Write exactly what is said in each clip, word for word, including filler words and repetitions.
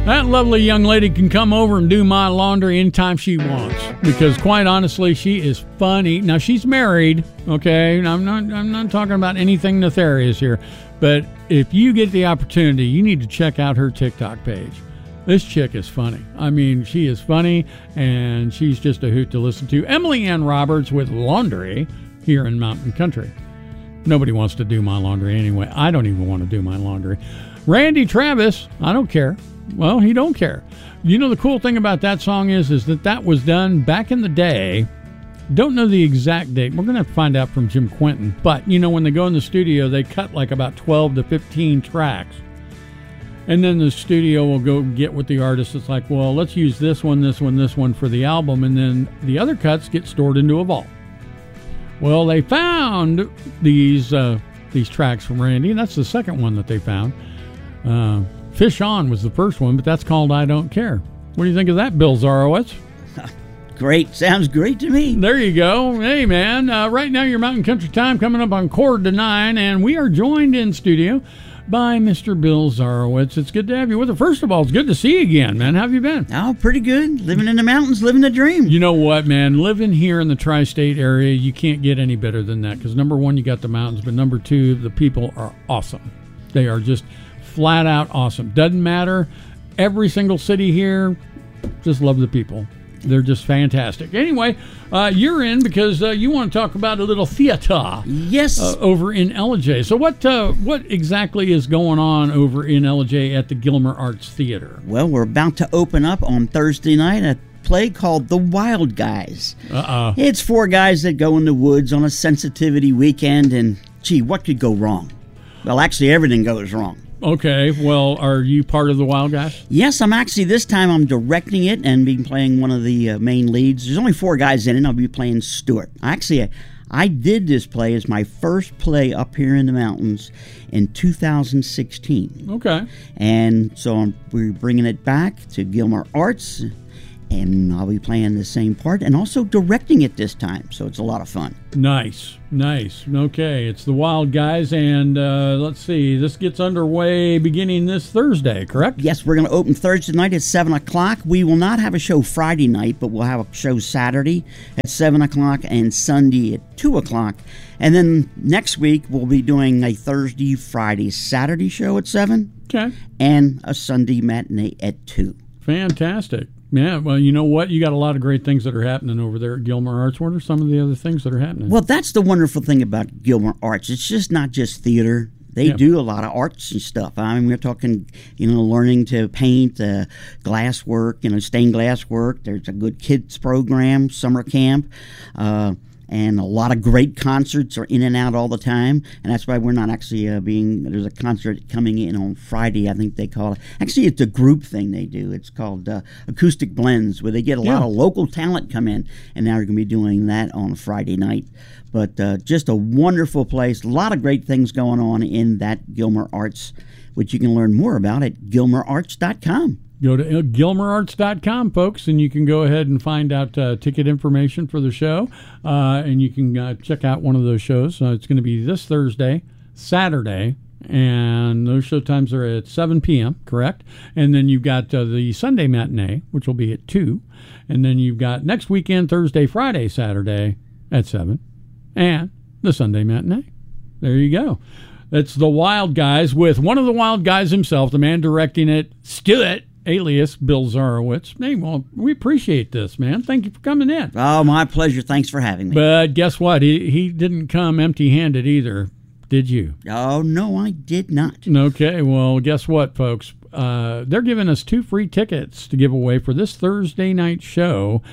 That lovely young lady can come over and do my laundry anytime she wants, because quite honestly, she is funny. Now, she's married, okay? I'm not I'm not talking about anything nefarious here, but if you get the opportunity, you need to check out her TikTok page. This chick is funny. I mean, she is funny, and she's just a hoot to listen to. Emily Ann Roberts with Laundry here in Mountain Country. Nobody wants to do my laundry anyway. I don't even want to do my laundry. Randy Travis, I don't care. Well, he don't care. You know, the cool thing about that song is, is that that was done back in the day. Don't know the exact date. We're going to have to find out from Jim Quinton. But, you know, when they go in the studio, they cut like about twelve to fifteen tracks. And then the studio will go get with the artist. It's like, well, let's use this one, this one, this one for the album. And then the other cuts get stored into a vault. Well, they found these uh, these tracks from Randy. That's the second one that they found. Uh, Fish On was the first one, but that's called I Don't Care. What do you think of that, Bill Zarowitz? Great. Sounds great to me. There you go. Hey, man. Uh, right now, your Mountain Country Time coming up on Chord to Nine, and we are joined in studio by Mister Bill Zarowitz. It's good to have you with us. First of all, it's good to see you again, man. How have you been? Oh, pretty good. Living in the mountains, living the dream. You know what, man? Living here in the tri-state area, you can't get any better than that, because number one, you got the mountains, but number two, the people are awesome. They are just flat out awesome. Doesn't matter. Every single city here, just love the people. They're just fantastic. Anyway, uh, you're in because uh, you want to talk about a little theater. Yes. Uh, over in L J. So what uh, what exactly is going on over in L J at the Gilmer Arts Theater? Well, we're about to open up on Thursday night a play called The Wild Guys. Uh-uh. It's four guys that go in the woods on a sensitivity weekend, and gee, what could go wrong? Well, actually, everything goes wrong. Okay, well, are you part of the Wild Guys? Yes, I'm actually, this time I'm directing it and be playing one of the uh, main leads. There's only four guys in it, and I'll be playing Stuart. Actually, I, I did this play as my first play up here in the mountains in two thousand sixteen. Okay. And so I'm, we're bringing it back to Gilmer Arts, and I'll be playing the same part and also directing it this time, so it's a lot of fun. Nice, nice. Okay, it's the Wild Guys, and uh, let's see, this gets underway beginning this Thursday, correct? Yes, we're going to open Thursday night at seven o'clock. We will not have a show Friday night, but we'll have a show Saturday at seven o'clock and Sunday at two o'clock. And then next week, we'll be doing a Thursday, Friday, Saturday show at seven. Okay. And a Sunday matinee at two. Fantastic. Yeah, well, you know what? You got a lot of great things that are happening over there at Gilmer Arts. What are some of the other things that are happening? Well, that's the wonderful thing about Gilmer Arts. It's just not just theater. They yeah. do a lot of arts and stuff. I mean, we're talking, you know, learning to paint, uh, glass work, you know, stained glass work. There's a good kids program, summer camp, uh, and a lot of great concerts are in and out all the time. And that's why we're not actually uh, being, there's a concert coming in on Friday, I think they call it. Actually, it's a group thing they do. It's called uh, Acoustic Blends, where they get a yeah. lot of local talent come in. And now we're going to be doing that on Friday night. But uh, just a wonderful place. A lot of great things going on in that Gilmer Arts, which you can learn more about at gilmer arts dot com. Go to gilmer arts dot com, folks, and you can go ahead and find out uh, ticket information for the show, uh, and you can uh, check out one of those shows. Uh, it's going to be this Thursday, Saturday, and those show times are at seven p.m., correct? And then you've got uh, the Sunday matinee, which will be at two, and then you've got next weekend, Thursday, Friday, Saturday at seven, and the Sunday matinee. There you go. It's the Wild Guys with one of the Wild Guys himself, the man directing it, Stuart, alias Bill Zarowitz. Hey, well, we appreciate this, man. Thank you for coming in. Oh, my pleasure. Thanks for having me. But guess what? He he didn't come empty-handed either, did you? Oh, no, I did not. Okay, well, guess what, folks? Uh, they're giving us two free tickets to give away for this Thursday night show.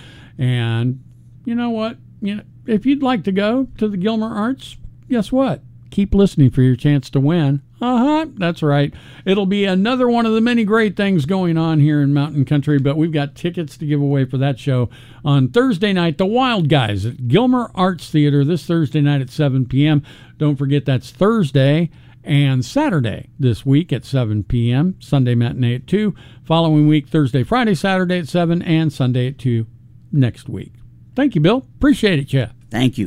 And you know what? You know, if you'd like to go to the Gilmer Arts, guess what? Keep listening for your chance to win. Uh-huh, that's right. It'll be another one of the many great things going on here in Mountain Country, but we've got tickets to give away for that show on Thursday night, The Wild Guys at Gilmer Arts Theater this Thursday night at seven p.m. Don't forget that's Thursday and Saturday this week at seven p.m., Sunday matinee at two, following week Thursday, Friday, Saturday at seven, and Sunday at two next week. Thank you, Bill. Appreciate it, Jeff. Thank you.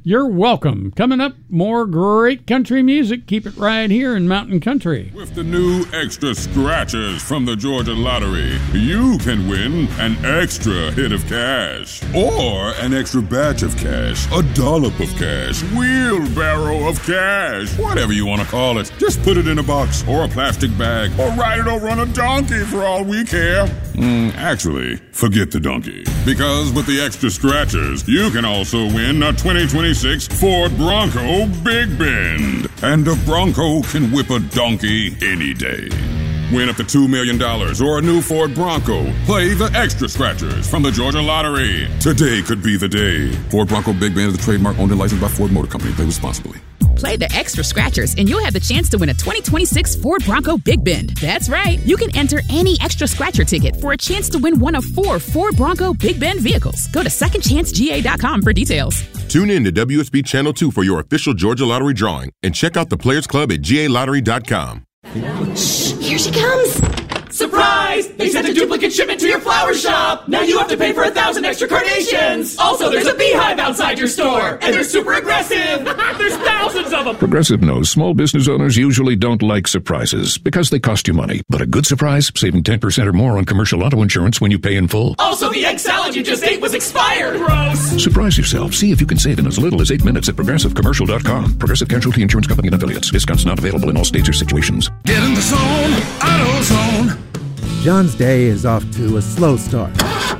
You're welcome. Coming up, more great country music. Keep it right here in Mountain Country. With the new extra scratchers from the Georgia Lottery, you can win an extra hit of cash or an extra batch of cash, a dollop of cash, wheelbarrow of cash, whatever you want to call it. Just put it in a box or a plastic bag or ride it over on a donkey for all we care. Mm, actually, forget the donkey. Because with the extra scratchers, you can also win a twenty twenty-six Ford Bronco Big Bend. And a Bronco can whip a donkey any day. Win up to two million dollars or a new Ford Bronco. Play the extra scratchers from the Georgia Lottery. Today could be the day. Ford Bronco Big Bend is the trademark owned and licensed by Ford Motor Company. Play responsibly. Play the extra scratchers and you'll have the chance to win a twenty twenty-six Ford Bronco Big Bend. That's right. You can enter any extra scratcher ticket for a chance to win one of four Ford Bronco Big Bend vehicles. Go to second chance G A dot com for details. Tune in to W S B Channel two for your official Georgia Lottery drawing and check out the Players Club at G A lottery dot com. Shh, here she comes. Surprise! They sent a duplicate shipment to your flower shop! Now you have to pay for a thousand extra carnations! Also, there's a beehive outside your store! And they're super aggressive! There's thousands of them! Progressive knows small business owners usually don't like surprises because they cost you money. But a good surprise, saving ten percent or more on commercial auto insurance when you pay in full. Also, the egg salad you just ate was expired! Gross! Surprise yourself. See if you can save in as little as eight minutes at progressive commercial dot com. Progressive Casualty Insurance Company and affiliates. Discounts not available in all states or situations. Get in the zone, AutoZone. John's day is off to a slow start.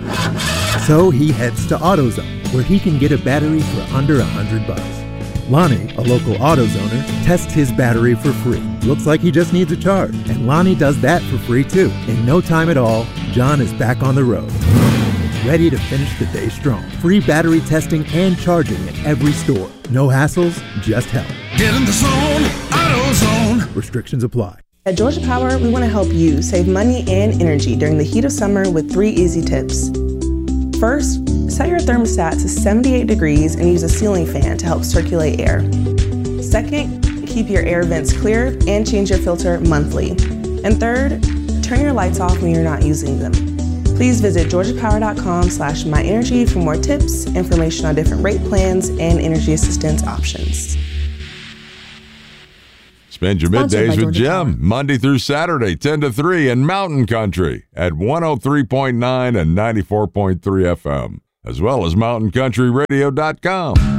So he heads to AutoZone, where he can get a battery for under a hundred bucks. Lonnie, a local AutoZoner, tests his battery for free. Looks like he just needs a charge, and Lonnie does that for free too. In no time at all, John is back on the road, ready to finish the day strong. Free battery testing and charging at every store. No hassles, just help. Get in the zone, AutoZone. Restrictions apply. At Georgia Power, we want to help you save money and energy during the heat of summer with three easy tips. First, set your thermostat to seventy-eight degrees and use a ceiling fan to help circulate air. Second, keep your air vents clear and change your filter monthly. And third, turn your lights off when you're not using them. Please visit georgia power dot com slash my energy for more tips, information on different rate plans, and energy assistance options. Spend your middays with Jim, Monday through Saturday, ten to three in Mountain Country at one oh three point nine and ninety-four point three F M, as well as mountain country radio dot com.